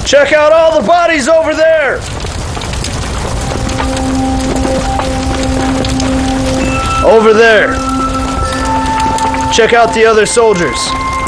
Check out all the bodies over there! Over there. Check out the other soldiers.